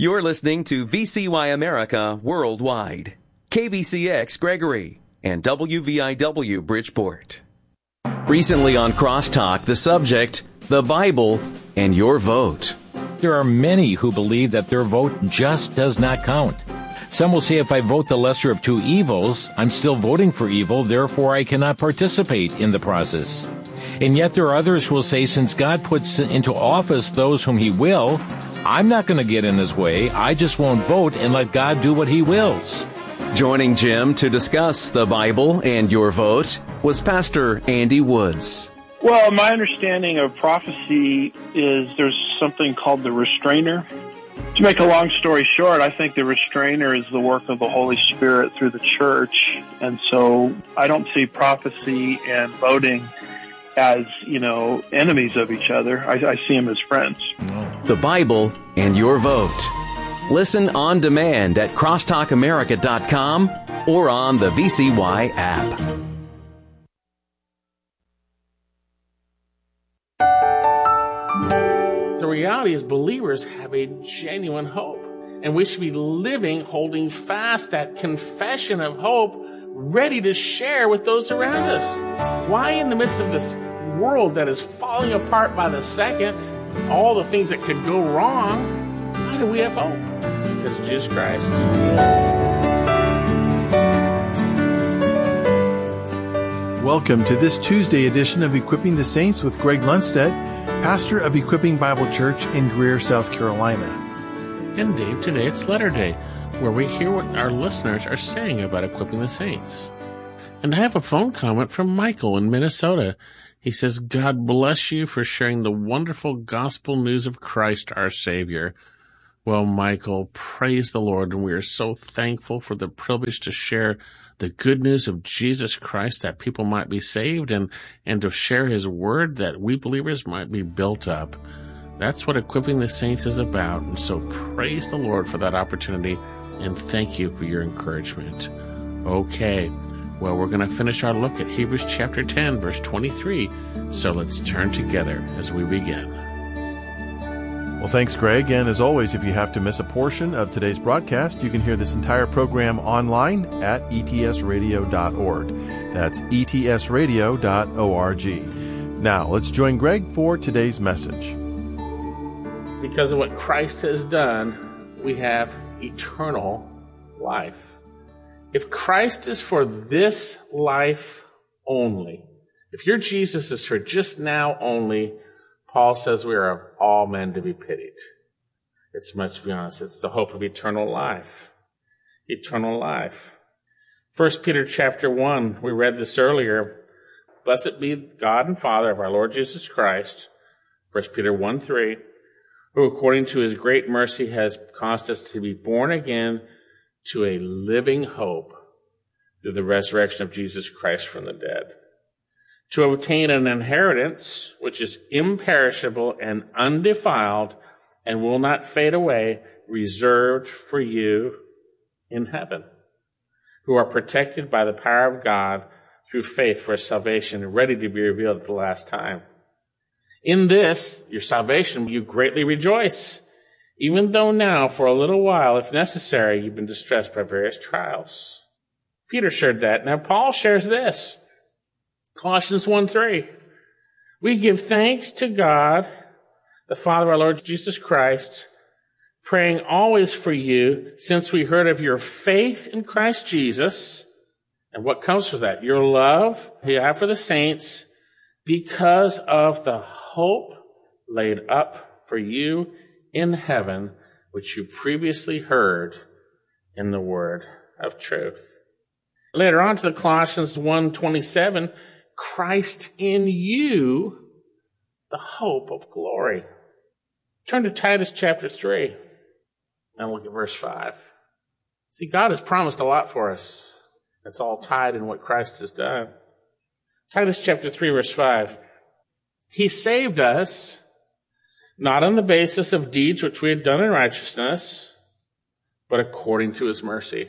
You're listening to VCY America Worldwide, KVCX Gregory, and WVIW Bridgeport. Recently on Crosstalk, the subject, the Bible and your vote. There are many who believe that their vote just does not count. Some will say if I vote the lesser of two evils, I'm still voting for evil, therefore I cannot participate in the process. And yet there are others who will say since God puts into office those whom He will, I'm not going to get in His way. I just won't vote and let God do what He wills. Joining Jim to discuss the Bible and your vote was Pastor Andy Woods. Well, my understanding of prophecy is there's something called the restrainer. To make a long story short, I think the restrainer is the work of the Holy Spirit through the church. And so I don't see prophecy and voting as, enemies of each other. I see them as friends. The Bible and your vote. Listen on demand at crosstalkamerica.com or on the VCY app. The reality is believers have a genuine hope, and we should be living, holding fast that confession of hope, ready to share with those around us. Why in the midst of this world that is falling apart by the second, all the things that could go wrong, why do we have hope? Because of Jesus Christ. Welcome to this Tuesday edition of Equipping the Saints with Greg Lundstedt, pastor of Equipping Bible Church in Greer, South Carolina. And Dave, today it's Letter Day, where we hear what our listeners are saying about equipping the saints. And I have a phone comment from Michael in Minnesota. He says, God bless you for sharing the wonderful gospel news of Christ our Savior. Well, Michael, praise the Lord, and we are so thankful for the privilege to share the good news of Jesus Christ that people might be saved and to share His word that we believers might be built up. That's what equipping the saints is about, and so praise the Lord for that opportunity, and thank you for your encouragement. Okay, well, we're going to finish our look at Hebrews chapter 10, verse 23, so let's turn together as we begin. Well, thanks, Greg. And as always, if you have to miss a portion of today's broadcast, you can hear this entire program online at etsradio.org. That's etsradio.org. Now, let's join Greg for today's message. Because of what Christ has done, we have eternal life. If Christ is for this life only, if your Jesus is for just now only, Paul says we are of all men to be pitied. It's much beyond us. It's the hope of eternal life. Eternal life. 1 Peter chapter 1, we read this earlier. Blessed be God and Father of our Lord Jesus Christ, 1 Peter 1:3, who according to His great mercy has caused us to be born again to a living hope through the resurrection of Jesus Christ from the dead, to obtain an inheritance which is imperishable and undefiled and will not fade away, reserved for you in heaven, who are protected by the power of God through faith for salvation, ready to be revealed at the last time. In this, your salvation, you greatly rejoice, even though now, for a little while, if necessary, you've been distressed by various trials. Peter shared that. Now, Paul shares this. Colossians 1:3. We give thanks to God, the Father of our Lord Jesus Christ, praying always for you, since we heard of your faith in Christ Jesus. And what comes from that? Your love you have for the saints, because of the hope laid up for you in heaven, which you previously heard in the word of truth. Later on to the Colossians 1:27, Christ in you, the hope of glory. Turn to Titus chapter 3 and look at verse 5. See, God has promised a lot for us. It's all tied in what Christ has done. Titus chapter 3 verse 5. He saved us, not on the basis of deeds which we had done in righteousness, but according to His mercy,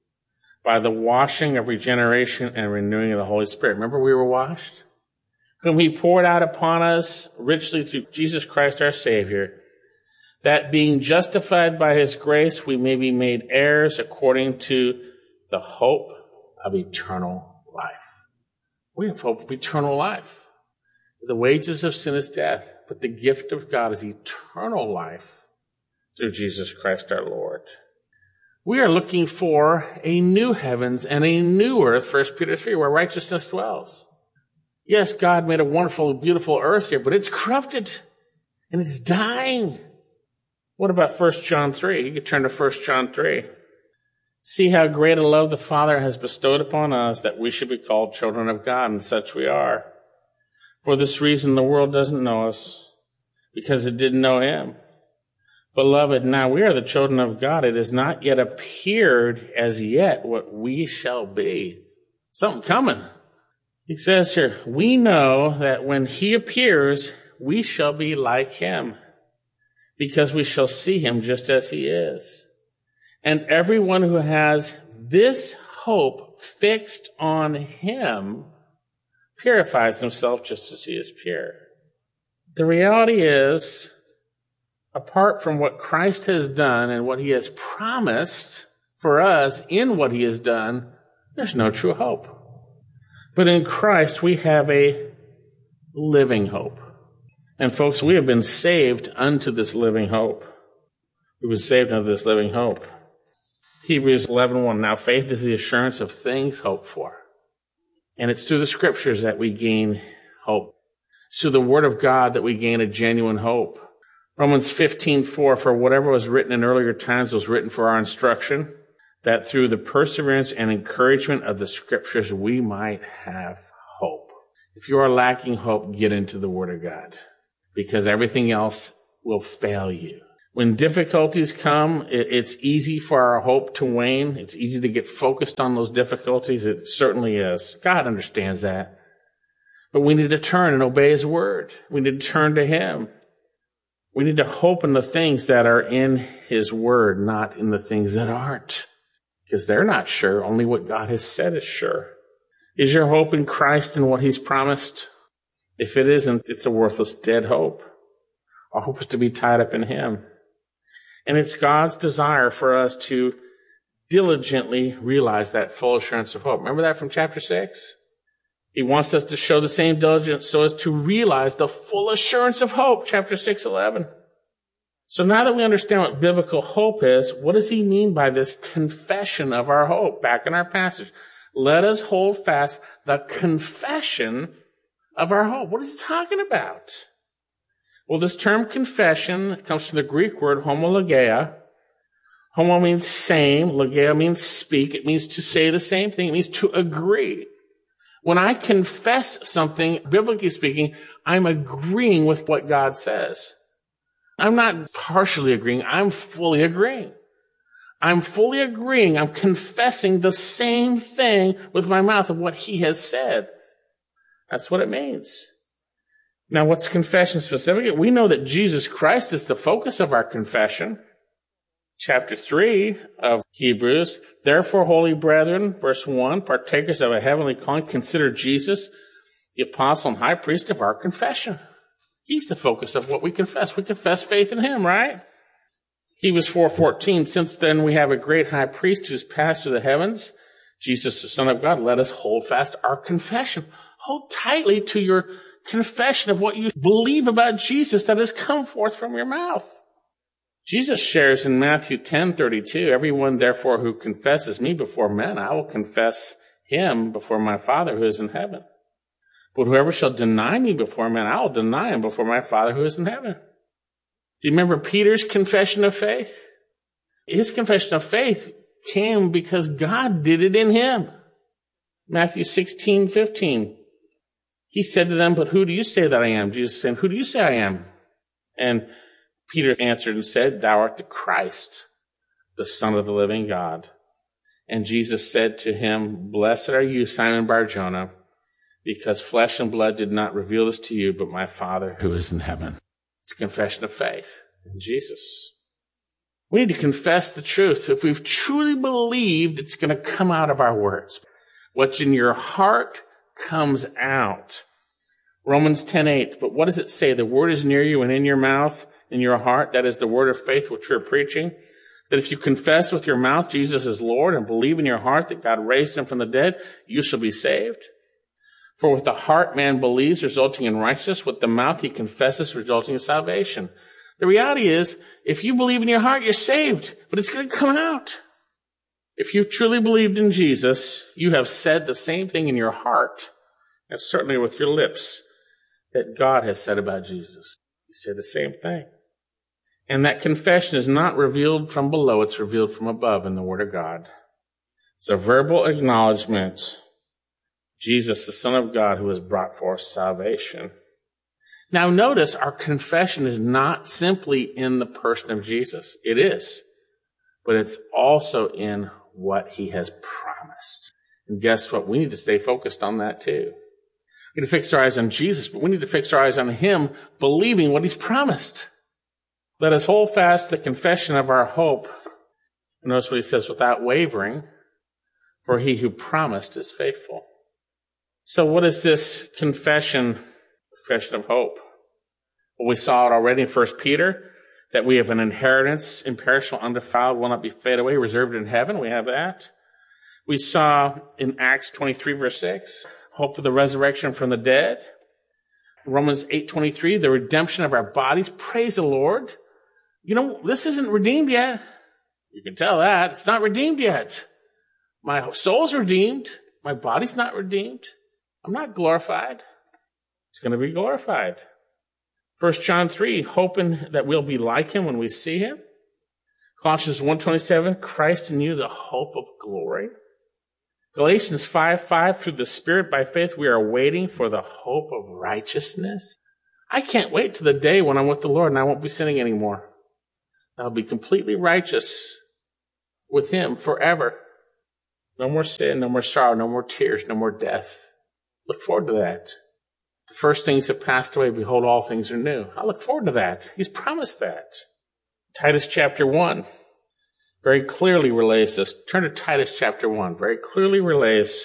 by the washing of regeneration and renewing of the Holy Spirit. Remember we were washed? Whom He poured out upon us richly through Jesus Christ our Savior, that being justified by his grace, we may be made heirs according to the hope of eternal life. We have hope of eternal life. The wages of sin is death, but the gift of God is eternal life through Jesus Christ our Lord. We are looking for a new heavens and a new earth, 1 Peter 3, where righteousness dwells. Yes, God made a wonderful, beautiful earth here, but it's corrupted and it's dying. What about 1 John 3? You can turn to 1 John 3. See how great a love the Father has bestowed upon us that we should be called children of God, and such we are. For this reason, the world doesn't know us, because it didn't know him. Beloved, now we are the children of God. It has not yet appeared as yet what we shall be. Something coming. He says here, we know that when he appears, we shall be like him, because we shall see him just as he is. And everyone who has this hope fixed on him purifies himself just as he is pure. The reality is, apart from what Christ has done and what he has promised for us in what he has done, there's no true hope. But in Christ, we have a living hope. And folks, we have been saved unto this living hope. We've been saved unto this living hope. Hebrews 11:1. Now faith is the assurance of things hoped for. And it's through the scriptures that we gain hope. It's through the word of God that we gain a genuine hope. Romans 15:4, for whatever was written in earlier times was written for our instruction, that through the perseverance and encouragement of the scriptures we might have hope. If you are lacking hope, get into the word of God, because everything else will fail you. When difficulties come, it's easy for our hope to wane. It's easy to get focused on those difficulties. It certainly is. God understands that. But we need to turn and obey his word. We need to turn to him. We need to hope in the things that are in his word, not in the things that aren't, because they're not sure. Only what God has said is sure. Is your hope in Christ and what he's promised? If it isn't, it's a worthless, dead hope. Our hope is to be tied up in him. And it's God's desire for us to diligently realize that full assurance of hope. Remember that from chapter 6? He wants us to show the same diligence so as to realize the full assurance of hope, chapter 6:11. So now that we understand what biblical hope is, what does he mean by this confession of our hope? Back in our passage, let us hold fast the confession of our hope. What is he talking about? Well, this term confession comes from the Greek word homologeia. Homo means same. Logeia means speak. It means to say the same thing. It means to agree. When I confess something, biblically speaking, I'm agreeing with what God says. I'm not partially agreeing. I'm fully agreeing. I'm fully agreeing. I'm confessing the same thing with my mouth of what he has said. That's what it means. Now, what's confession specifically? We know that Jesus Christ is the focus of our confession. Chapter 3 of Hebrews, therefore, holy brethren, verse 1, partakers of a heavenly calling, consider Jesus, the apostle and high priest of our confession. He's the focus of what we confess. We confess faith in him, right? Hebrews 4:14, since then we have a great high priest who's passed through the heavens, Jesus, the Son of God, let us hold fast our confession. Hold tightly to your confession of what you believe about Jesus that has come forth from your mouth. Jesus shares in Matthew 10:32, everyone therefore who confesses me before men, I will confess him before my Father who is in heaven. But whoever shall deny me before men, I will deny him before my Father who is in heaven. Do you remember Peter's confession of faith? His confession of faith came because God did it in him. Matthew 16:15. He said to them, but who do you say that I am? Jesus said, who do you say I am? And Peter answered and said, thou art the Christ, the Son of the living God. And Jesus said to him, blessed are you, Simon Bar-Jonah, because flesh and blood did not reveal this to you, but my Father who is in heaven. It's a confession of faith in Jesus. We need to confess the truth. If we've truly believed, it's going to come out of our words. What's in your heart comes out. Romans 10:8. But what does it say? The word is near you and in your mouth in your heart, that is the word of faith which we're preaching, that if you confess with your mouth Jesus is Lord and believe in your heart that God raised him from the dead, you shall be saved. For with the heart man believes, resulting in righteousness. With the mouth he confesses, resulting in salvation. The reality is, if you believe in your heart, you're saved, but it's going to come out. If you truly believed in Jesus, you have said the same thing in your heart, and certainly with your lips, that God has said about Jesus. You say the same thing. And that confession is not revealed from below, it's revealed from above in the Word of God. It's a verbal acknowledgement. Jesus, the Son of God, who has brought forth salvation. Now notice, our confession is not simply in the person of Jesus. It is. But it's also in what he has promised. And guess what? We need to stay focused on that too. We need to fix our eyes on Jesus, but we need to fix our eyes on him, believing what he's promised. Let us hold fast the confession of our hope. Notice what he says, without wavering, for he who promised is faithful. So what is this confession of hope? Well, we saw it already in 1 Peter, that we have an inheritance, imperishable, undefiled, will not be fade away, reserved in heaven. We have that. We saw in Acts 23, verse 6, hope of the resurrection from the dead. Romans 8:23, the redemption of our bodies. Praise the Lord. You know, this isn't redeemed yet. You can tell that. It's not redeemed yet. My soul's redeemed. My body's not redeemed. I'm not glorified. It's going to be glorified. 1 John 3, hoping that we'll be like him when we see him. Colossians 1:27, Christ in you, the hope of glory. Galatians 5:5, through the Spirit by faith we are waiting for the hope of righteousness. I can't wait to the day when I'm with the Lord and I won't be sinning anymore. I'll be completely righteous with him forever. No more sin, no more sorrow, no more tears, no more death. Look forward to that. The first things have passed away. Behold, all things are new. I look forward to that. He's promised that. Titus chapter 1 very clearly relays this. Turn to Titus chapter 1. Very clearly relays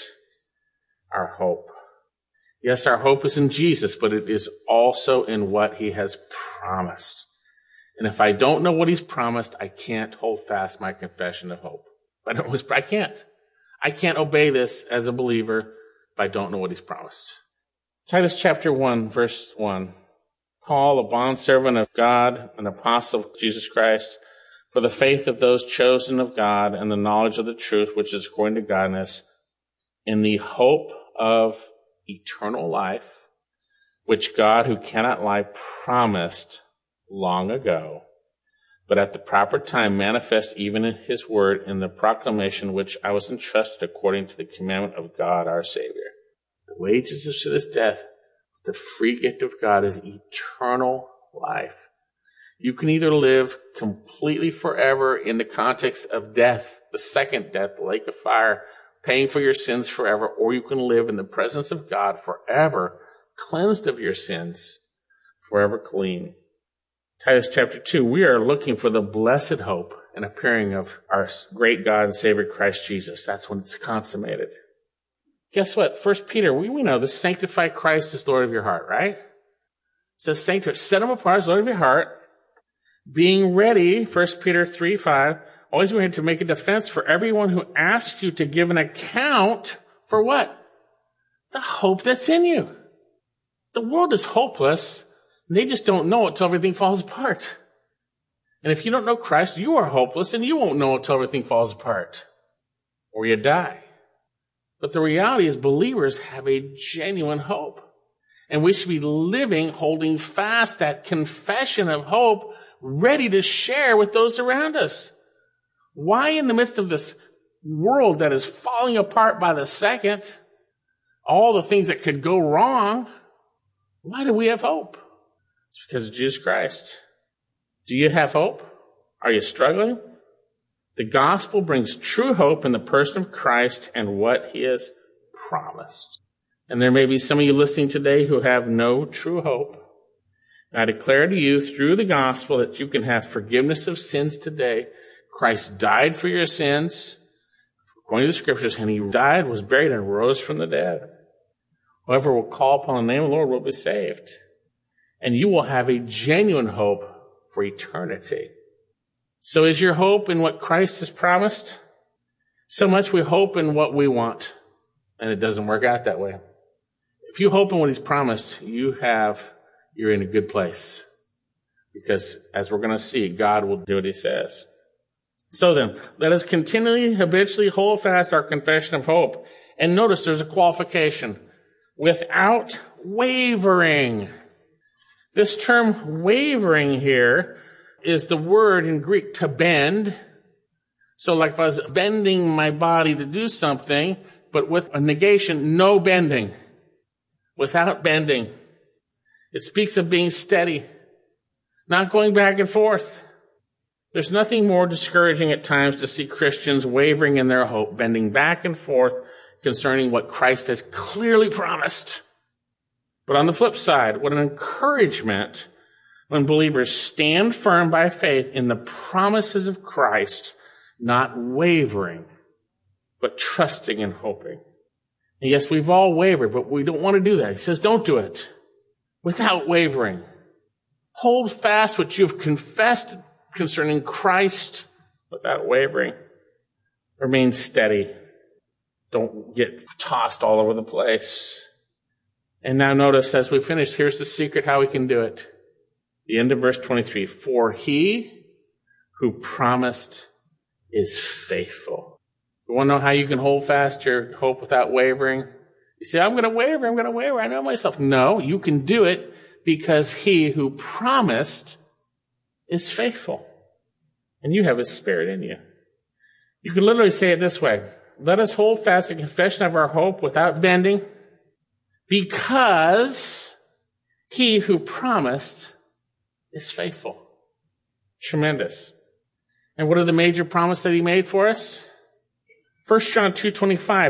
our hope. Yes, our hope is in Jesus, but it is also in what he has promised. And if I don't know what he's promised, I can't hold fast my confession of hope. I can't. I can't obey this as a believer if I don't know what he's promised. Titus chapter 1, verse 1. Paul, a bondservant of God, an apostle of Jesus Christ, for the faith of those chosen of God and the knowledge of the truth which is according to godliness, in the hope of eternal life, which God, who cannot lie, promised long ago, but at the proper time manifest even in his word in the proclamation which I was entrusted according to the commandment of God our Savior. The wages of sin is death. The free gift of God is eternal life. You can either live completely forever in the context of death, the second death, the lake of fire, paying for your sins forever, or you can live in the presence of God forever, cleansed of your sins, forever clean. Titus chapter 2, we are looking for the blessed hope and appearing of our great God and Savior Christ Jesus. That's when it's consummated. Guess what? 1 Peter, we know this. Sanctify Christ as Lord of your heart, right? It says sanctify, set him apart as Lord of your heart, being ready, 1 Peter 3:5, always be ready to make a defense for everyone who asks you to give an account for what? The hope that's in you. The world is hopeless, and they just don't know it till everything falls apart. And if you don't know Christ, you are hopeless, and you won't know it till everything falls apart, or you die. But the reality is believers have a genuine hope. And we should be living, holding fast that confession of hope, ready to share with those around us. Why in the midst of this world that is falling apart by the second, all the things that could go wrong, why do we have hope? It's because of Jesus Christ. Do you have hope? Are you struggling? The gospel brings true hope in the person of Christ and what he has promised. And there may be some of you listening today who have no true hope. I declare to you through the gospel that you can have forgiveness of sins today. Christ died for your sins, according to the scriptures, and he died, was buried, and rose from the dead. Whoever will call upon the name of the Lord will be saved. And you will have a genuine hope for eternity. So is your hope in what Christ has promised? So much we hope in what we want, and it doesn't work out that way. If you hope in what he's promised, you're in a good place. Because as we're going to see, God will do what he says. So then, let us continually, habitually hold fast our confession of hope. And notice there's a qualification. Without wavering. This term wavering here is the word in Greek to bend. So like if I was bending my body to do something, but with a negation, no bending. Without bending. It speaks of being steady, not going back and forth. There's nothing more discouraging at times to see Christians wavering in their hope, bending back and forth concerning what Christ has clearly promised. But on the flip side, what an encouragement when believers stand firm by faith in the promises of Christ, not wavering, but trusting and hoping. And yes, we've all wavered, but we don't want to do that. He says, don't do it without wavering. Hold fast what you've confessed concerning Christ without wavering. Remain steady. Don't get tossed all over the place. And now notice as we finish, here's the secret how we can do it. The end of verse 23. For he who promised is faithful. You want to know how you can hold fast your hope without wavering? You say, I'm going to waver. I know myself. No, you can do it because he who promised is faithful. And you have his spirit in you. You can literally say it this way. Let us hold fast the confession of our hope without bending because he who promised is faithful. Tremendous. And what are the major promises that he made for us? 1 John 2:25.